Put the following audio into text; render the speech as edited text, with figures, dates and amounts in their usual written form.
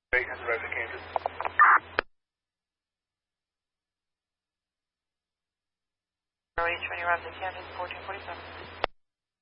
Has arrived at Kansas. H when you arrived at Kansas, 1447.